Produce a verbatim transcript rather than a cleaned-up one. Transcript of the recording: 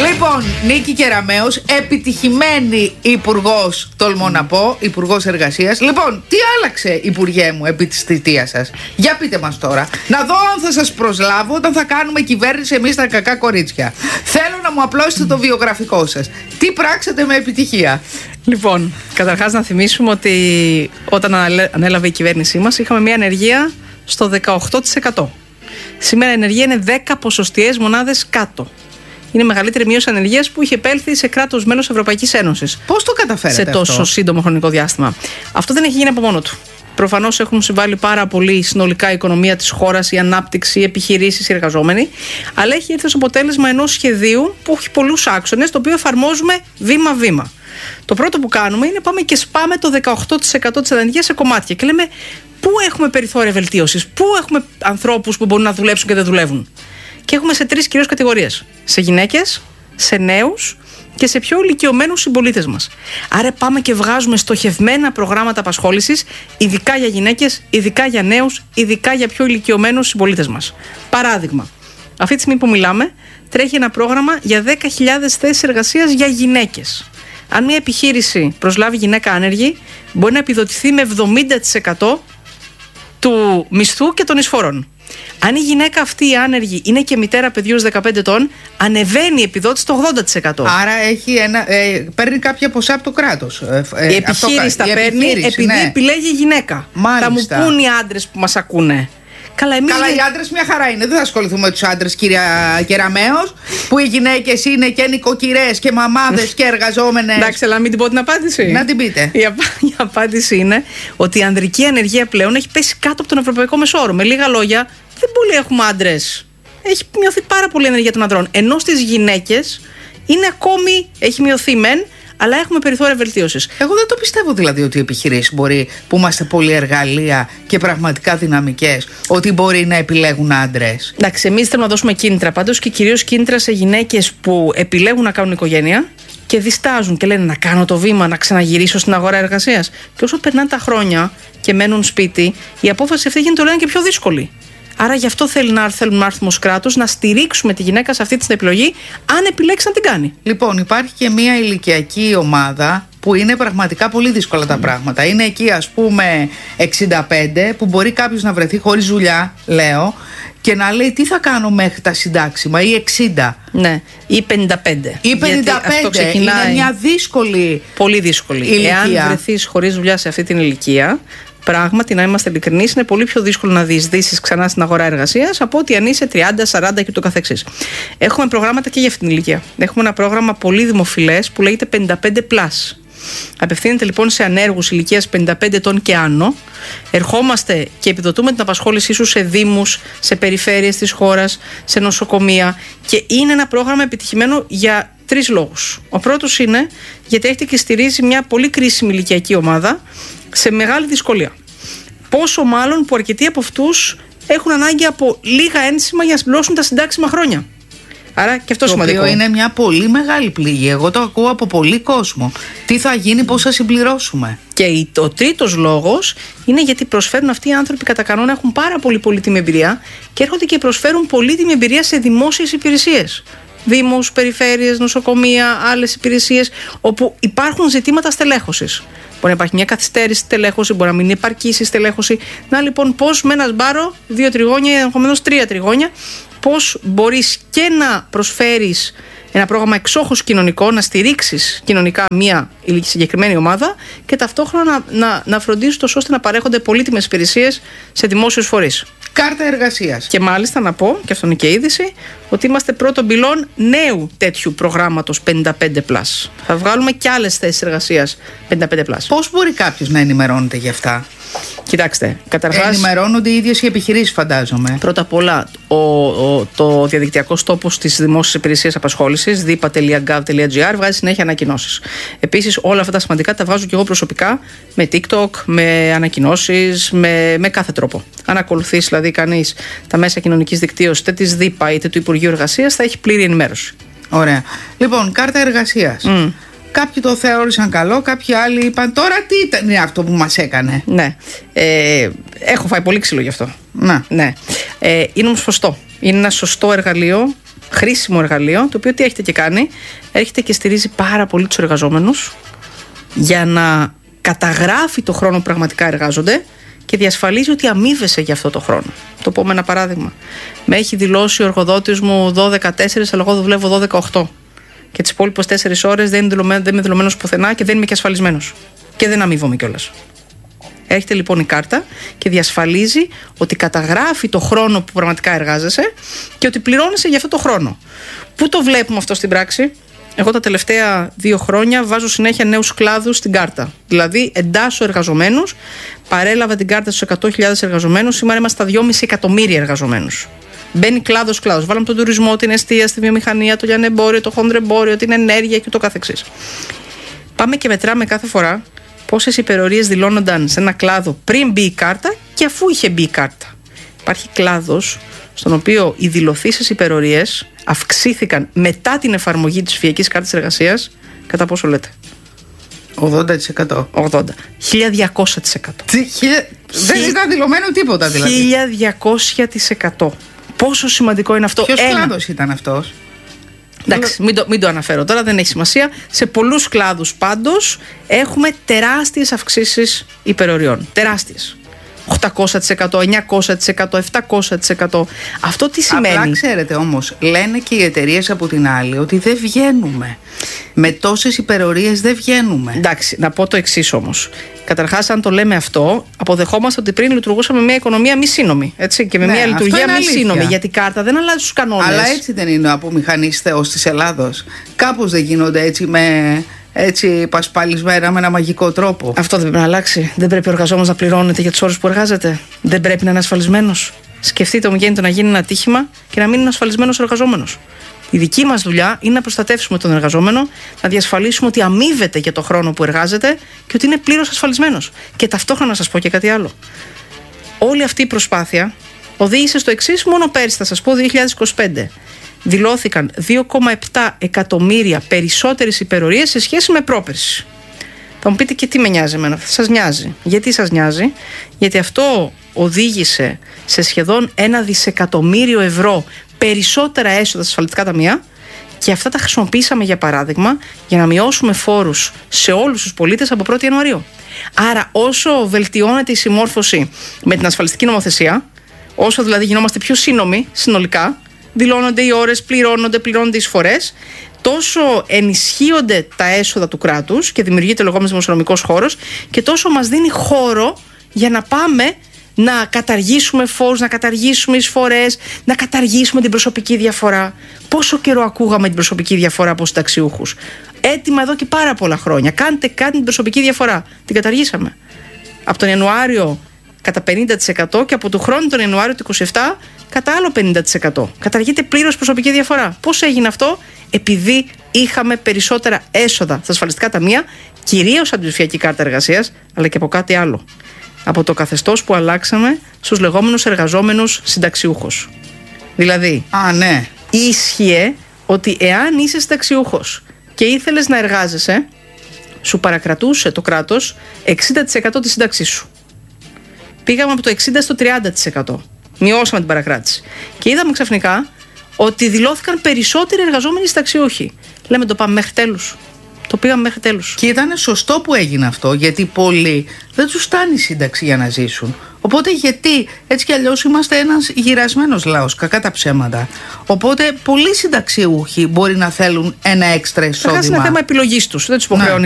Λοιπόν, Νίκη Κεραμέως, επιτυχημένη υπουργός, τολμώ να πω, υπουργός εργασίας. Λοιπόν, τι άλλαξε, υπουργέ μου, επί της θητείας σας? Για πείτε μας τώρα. Να δω αν θα σας προσλάβω όταν θα κάνουμε κυβέρνηση εμείς τα κακά κορίτσια. Θέλω να μου απλώσετε το βιογραφικό σας. Τι πράξατε με επιτυχία? Λοιπόν, καταρχάς να θυμίσουμε ότι όταν ανέλαβε η κυβέρνησή μας είχαμε μια ανεργία στο δεκαοκτώ τοις εκατό. Σήμερα η ενεργεία είναι δέκα ποσοστιαίες μονάδες κάτω. Είναι μεγαλύτερη μείωση ανεργίας που είχε επέλθει σε κράτος μέλος Ευρωπαϊκής Ένωσης. Πώς το καταφέρατε σε τόσο αυτό? σύντομο χρονικό διάστημα? Αυτό δεν έχει γίνει από μόνο του. Προφανώς έχουν συμβάλει πάρα πολύ συνολικά η οικονομία της χώρας, η ανάπτυξη, οι επιχειρήσεις, οι εργαζόμενοι. Αλλά έχει έρθει ως αποτέλεσμα ενός σχεδίου που έχει πολλούς άξονες, το οποίο εφαρμόζουμε βήμα-βήμα. Το πρώτο που κάνουμε είναι πάμε και σπάμε το δεκαοκτώ τοις εκατό της ανεργίας σε κομμάτια και λέμε πού έχουμε περιθώρια βελτίωσης, πού έχουμε ανθρώπους που μπορούν να δουλέψουν και δεν δουλεύουν. Και έχουμε σε τρεις κυρίως κατηγορίες: σε γυναίκες, σε νέους και σε πιο ηλικιωμένους συμπολίτες μας. Άρα πάμε και βγάζουμε στοχευμένα προγράμματα απασχόλησης, ειδικά για γυναίκες, ειδικά για νέους, ειδικά για πιο ηλικιωμένους συμπολίτες μας. Παράδειγμα, αυτή τη στιγμή που μιλάμε, τρέχει ένα πρόγραμμα για δέκα χιλιάδες θέσεις εργασίας για γυναίκες. Αν μια επιχείρηση προσλάβει γυναίκα άνεργη, μπορεί να επιδοτηθεί με εβδομήντα τοις εκατό του μισθού και των εισφορών. Αν η γυναίκα αυτή η άνεργη είναι και μητέρα παιδιού δεκαπέντε ετών, ανεβαίνει η επιδότηση στο ογδόντα τοις εκατό. Άρα έχει ένα, ε, παίρνει κάποια ποσά από το κράτος. Ε, η επιχείρηση τα παίρνει επειδή ναι. επιλέγει γυναίκα. Μάλιστα. Θα μου πούν οι άντρες που μας ακούνε. Καλά, εμείς Καλά, για... οι άντρες μια χαρά είναι. Δεν θα ασχοληθούμε με τους άντρες, κυρία Κεραμέως, που οι γυναίκες είναι και νοικοκυρές και μαμάδες και εργαζόμενες. Εντάξει, αλλά μην την πω την απάντηση. Να την πείτε. Η, απ... η απάντηση είναι ότι η ανδρική ανεργία πλέον έχει πέσει κάτω από τον ευρωπαϊκό μεσόωρο. Με λίγα λόγια, δεν πολύ έχουμε άντρες. Έχει μειωθεί πάρα πολύ η ανεργία των ανδρών. Ενώ στις γυναίκες είναι ακόμη, έχει μειωθεί μεν, αλλά έχουμε περιθώρια βελτίωσης. Εγώ δεν το πιστεύω δηλαδή ότι οι επιχειρήσεις μπορεί, που είμαστε πολύ εργαλεία και πραγματικά δυναμικές, ότι μπορεί να επιλέγουν άντρες. Εντάξει, εμείς θέλουμε να δώσουμε κίνητρα πάντως και κυρίως κίνητρα σε γυναίκες που επιλέγουν να κάνουν οικογένεια και διστάζουν και λένε να κάνω το βήμα, να ξαναγυρίσω στην αγορά εργασίας. Και όσο περνάνε τα χρόνια και μένουν σπίτι, η απόφαση αυτή γίνεται όλο ένα και πιο δύσκολη. Άρα γι' αυτό θέλει να, θέλουμε να έρθουμε ως κράτος να στηρίξουμε τη γυναίκα σε αυτή την επιλογή, αν επιλέξει να την κάνει. Λοιπόν, υπάρχει και μια ηλικιακή ομάδα που είναι πραγματικά πολύ δύσκολα τα πράγματα. Είναι εκεί, ας πούμε, εξήντα πέντε, που μπορεί κάποιος να βρεθεί χωρίς δουλειά, λέω, και να λέει τι θα κάνω μέχρι τα συντάξιμα, ή εξήντα. Ναι, ή πενήντα πέντε. Ή πενήντα πέντε. Είναι μια δύσκολη, πολύ δύσκολη ηλικία. Εάν βρεθείς χωρίς δουλειά σε αυτή την ηλικία, πράγματι, να είμαστε ειλικρινείς, είναι πολύ πιο δύσκολο να διεισδύσεις ξανά στην αγορά εργασίας από ότι αν είσαι τριάντα, σαράντα και το καθεξής. Έχουμε προγράμματα και για αυτήν την ηλικία. Έχουμε ένα πρόγραμμα πολύ δημοφιλές που λέγεται πενήντα πέντε πλας. Απευθύνεται λοιπόν σε ανέργους ηλικίας πενήντα πέντε ετών και άνω. Ερχόμαστε και επιδοτούμε την απασχόλησή σου σε δήμους, σε περιφέρειες της χώρας, σε νοσοκομεία. Και είναι ένα πρόγραμμα επιτυχημένο για τρεις λόγους. Ο πρώτος είναι γιατί έχετε και στηρίζει μια πολύ κρίσιμη ηλικιακή ομάδα σε μεγάλη δυσκολία. Πόσο μάλλον που αρκετοί από αυτούς έχουν ανάγκη από λίγα ένσημα για να συμπληρώσουν τα συντάξιμα χρόνια. Άρα και αυτό το σημαντικό. Το οποίο είναι μια πολύ μεγάλη πληγή. Εγώ το ακούω από πολύ κόσμο. Τι θα γίνει, πώς θα συμπληρώσουμε. Και ο τρίτος λόγος είναι γιατί προσφέρουν αυτοί οι άνθρωποι κατά κανόνα, έχουν πάρα πολύ πολύτιμη εμπειρία και έρχονται και προσφέρουν πολύτιμη εμπειρία σε δημόσιες υπηρεσίες. Δήμους, περιφέρειες, νοσοκομεία, άλλες υπηρεσίες, όπου υπάρχουν ζητήματα στελέχωσης. Μπορεί να υπάρχει μια καθυστέρηση στη στελέχωση, μπορεί να μην είναι επαρκής η στελέχωση. Να λοιπόν, πώς με ένα σπάρο, δύο τριγώνια, ενδεχομένως τρία τριγώνια, πώς μπορείς και να προσφέρεις ένα πρόγραμμα εξόχως κοινωνικό, να στηρίξεις κοινωνικά μια συγκεκριμένη ομάδα και ταυτόχρονα να, να, να φροντίζεις τόσο ώστε να παρέχονται πολύτιμες υπηρεσίες σε δημόσιους φορείς. Κάρτα εργασίας. Και μάλιστα να πω, και αυτό είναι και είδηση, ότι είμαστε πρώτο πυλών νέου τέτοιου προγράμματος πενήντα πέντε πλας. Θα βγάλουμε και άλλες θέσεις εργασίας πενήντα πέντε πλας. Πώς μπορεί κάποιος να ενημερώνεται γι' αυτά? Κοιτάξτε, καταρχάς ενημερώνονται οι ίδιες οι επιχειρήσεις, φαντάζομαι. Πρώτα απ' όλα, ο, ο, το διαδικτυακός τόπος της Δημόσιας Υπηρεσίας Απασχόλησης, διπα τελεία γκαβ τελεία τζι άρ, βγάζει συνέχεια ανακοινώσεις. Επίσης, όλα αυτά τα σημαντικά τα βγάζω και εγώ προσωπικά με TikTok, με ανακοινώσεις, με, με κάθε τρόπο. Αν ακολουθήσει δηλαδή κανείς τα μέσα κοινωνικής δικτύωσης, είτε της ΔΥΠΑ είτε του Υπουργείου Εργασίας, θα έχει πλήρη ενημέρωση. Ωραία. Λοιπόν, κάρτα εργασίας. Mm. Κάποιοι το θεώρησαν καλό, κάποιοι άλλοι είπαν τώρα τι ήταν αυτό που μας έκανε. Ναι. Ε, έχω φάει πολύ ξύλο γι' αυτό. Να. Ναι. Ε, είναι όμως σωστό. Είναι ένα σωστό εργαλείο χρήσιμο εργαλείο, το οποίο τι έχετε και κάνει, έρχεται και στηρίζει πάρα πολύ τους εργαζόμενους για να καταγράφει το χρόνο που πραγματικά εργάζονται και διασφαλίζει ότι αμείβεσαι για αυτό το χρόνο. Το πω με ένα παράδειγμα. Με έχει δηλώσει ο εργοδότης μου δώδεκα τέσσερα, αλλά εγώ δουλεύω δώδεκα οκτώ. Και τις υπόλοιπες τέσσερις ώρες δεν είμαι δηλωμένος πουθενά και δεν είμαι και ασφαλισμένος. Και δεν αμείβομαι κιόλας. Έρχεται λοιπόν η κάρτα και διασφαλίζει ότι καταγράφει το χρόνο που πραγματικά εργάζεσαι και ότι πληρώνεσαι για αυτό το χρόνο. Πού το βλέπουμε αυτό στην πράξη? Εγώ τα τελευταία δύο χρόνια βάζω συνέχεια νέους κλάδους στην κάρτα. Δηλαδή εντάσσω εργαζομένους, παρέλαβα την κάρτα στους εκατό χιλιάδες εργαζομένους, σήμερα είμαστε στα δυόμισι εκατομμύρια εργαζομένους. Μπαίνει κλάδος κλάδος. Βάλαμε τον τουρισμό, την εστίαση, τη βιομηχανία, το λιανεμπόριο, το χονδρεμπόριο, την ενέργεια και το καθεξής. Πάμε και μετράμε κάθε φορά πόσες υπερορίες δηλώνονταν σε ένα κλάδο πριν μπει η κάρτα και αφού είχε μπει η κάρτα. Υπάρχει κλάδος στον οποίο οι δηλωθήσεις υπερορίες αυξήθηκαν μετά την εφαρμογή της ψηφιακής κάρτας εργασίας. Κατά πόσο λέτε? ογδόντα τοις εκατό. ογδόντα. χίλια διακόσια τοις εκατό. Δεν ήταν δηλωμένο τίποτα δηλαδή. χίλια διακόσια τοις εκατό. Πόσο σημαντικό είναι αυτό? Ποιος κλάδος ήταν αυτός? Εντάξει, μην το, μην το αναφέρω τώρα, δεν έχει σημασία. Σε πολλούς κλάδους πάντως έχουμε τεράστιες αυξήσεις υπεροριών. Τεράστιες. οκτακόσια τοις εκατό, εννιακόσια τοις εκατό, επτακόσια τοις εκατό. Αυτό τι σημαίνει? Απλά ξέρετε όμως, λένε και οι εταιρείες από την άλλη ότι δεν βγαίνουμε. Με τόσες υπερορίες δεν βγαίνουμε. Εντάξει, να πω το εξής όμως. Καταρχάς, αν το λέμε αυτό, αποδεχόμαστε ότι πριν λειτουργούσαμε μια οικονομία μη σύνομη. Έτσι, και με ναι, μια λειτουργία μη σύνομη. Γιατί η κάρτα δεν αλλάζει τους κανόνες. Αλλά έτσι δεν είναι ο απομηχανής θεός της Ελλάδος. Κάπως δεν γίνονται έτσι με. Έτσι πασπαλισμένα με ένα μαγικό τρόπο. Αυτό δεν πρέπει να αλλάξει. Δεν πρέπει ο εργαζόμενος να πληρώνεται για τις ώρες που εργάζεται. Δεν πρέπει να είναι ασφαλισμένος. Σκεφτείτε μου, γίνεται να γίνει ένα ατύχημα και να μην είναι ασφαλισμένος ο εργαζόμενος. Η δική μας δουλειά είναι να προστατεύσουμε τον εργαζόμενο, να διασφαλίσουμε ότι αμείβεται για το χρόνο που εργάζεται και ότι είναι πλήρως ασφαλισμένος. Και ταυτόχρονα να σας πω και κάτι άλλο. Όλη αυτή η προσπάθεια οδήγησε στο εξής μόνο πέρσι, θα σας πω, δύο χιλιάδες είκοσι πέντε. Δηλώθηκαν δύο κόμμα επτά εκατομμύρια περισσότερες υπερορίες σε σχέση με πρόπερση. Θα μου πείτε και τι με νοιάζει εμένα? Σας νοιάζει. Γιατί σας νοιάζει? Γιατί αυτό οδήγησε σε σχεδόν ένα δισεκατομμύριο ευρώ περισσότερα έσοδα στα ασφαλιστικά ταμεία και αυτά τα χρησιμοποίησαμε για παράδειγμα για να μειώσουμε φόρους σε όλους τους πολίτες από πρώτη Ιανουαρίου. Άρα όσο βελτιώνεται η συμμόρφωση με την ασφαλιστική νομοθεσία, όσο δηλαδή γινόμαστε πιο σύνομοι συνολικά, δηλώνονται οι ώρες, πληρώνονται, πληρώνονται οι εισφορές, τόσο ενισχύονται τα έσοδα του κράτους και δημιουργείται λεγόμενος δημοσιονομικός χώρος και τόσο μας δίνει χώρο για να πάμε να καταργήσουμε φόρους, να καταργήσουμε εισφορές, να καταργήσουμε την προσωπική διαφορά. Πόσο καιρό ακούγαμε την προσωπική διαφορά από συνταξιούχους? Έτοιμα εδώ και πάρα πολλά χρόνια. Κάντε κάτι την προσωπική διαφορά. Την καταργήσαμε. Από τον Ιανουάριο κατά πενήντα τοις εκατό και από του χρόνου τον Ιανουάριο του είκοσι επτά κατά άλλο πενήντα τοις εκατό. Καταργείται πλήρως προσωπική διαφορά. Πώς έγινε αυτό? Επειδή είχαμε περισσότερα έσοδα στα ασφαλιστικά ταμεία, κυρίως από την ψηφιακή κάρτα εργασίας, αλλά και από κάτι άλλο. Από το καθεστώς που αλλάξαμε στους λεγόμενους εργαζόμενους συνταξιούχους. Δηλαδή, Α, ναι. ίσχυε ότι εάν είσαι συνταξιούχος και ήθελες να εργάζεσαι, σου παρακρατούσε το κράτος εξήντα τοις εκατό της σύνταξής σου. Πήγαμε από το εξήντα στο τριάντα τοις εκατό. Μειώσαμε την παρακράτηση. Και είδαμε ξαφνικά ότι δηλώθηκαν περισσότεροι εργαζόμενοι συνταξιούχοι. Λέμε το πάμε μέχρι τέλους. Το πήγαμε μέχρι τέλους. Και ήταν σωστό που έγινε αυτό, γιατί πολλοί δεν τους φτάνει η σύνταξη για να ζήσουν. Οπότε γιατί, έτσι κι αλλιώς είμαστε ένας γυρασμένος λαός, κακά τα ψέματα. Οπότε πολλοί συνταξιούχοι μπορεί να θέλουν ένα έξτρα εισόδημα. Καταρχάς είναι θέμα επιλογής τους. Δεν τους υποχρεώνει.